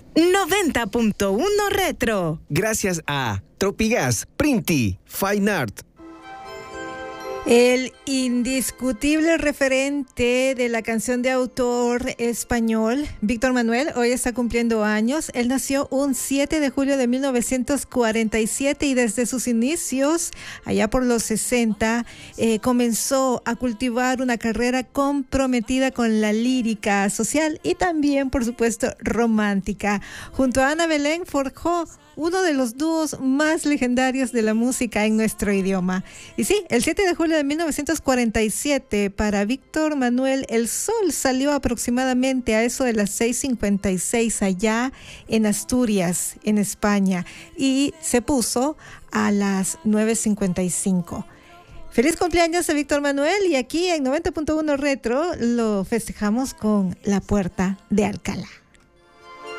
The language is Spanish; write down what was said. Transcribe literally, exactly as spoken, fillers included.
noventa punto uno Retro. Gracias a Tropigas, Printi, Fine Art. El indiscutible referente de la canción de autor español, Víctor Manuel, hoy está cumpliendo años. Él nació un siete de julio de mil novecientos cuarenta y siete y desde sus inicios, allá por los sesenta, eh, comenzó a cultivar una carrera comprometida con la lírica social y también, por supuesto, romántica. Junto a Ana Belén forjó uno de los dúos más legendarios de la música en nuestro idioma. Y sí, el siete de julio de mil novecientos cuarenta y siete, para Víctor Manuel, el sol salió aproximadamente a eso de las seis cincuenta y seis allá en Asturias, en España, y se puso a las nueve cincuenta y cinco. Feliz cumpleaños a Víctor Manuel, y aquí en noventa punto uno Retro lo festejamos con La Puerta de Alcalá.